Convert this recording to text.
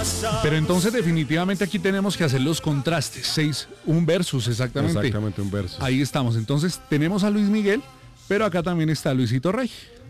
Pero entonces definitivamente aquí tenemos que hacer los contrastes. Un versus, exactamente. Exactamente, un versus. Ahí estamos. Entonces tenemos a Luis Miguel, pero acá también está Luisito Rey.